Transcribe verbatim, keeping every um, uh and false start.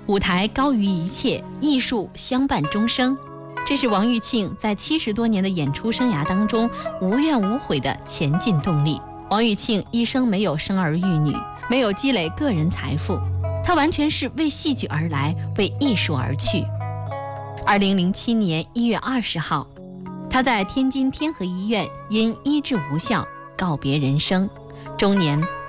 舞台高于一切，艺术相伴终生。这是王玉庆在七十多年的演出生涯当中无怨无悔的前进动力。王玉庆一生没有生儿育女，没有积累个人财富，他完全是为戏剧而来，为艺术而去。二零零七年一月二十号，他在天津天河医院因医治无效告别人生，终年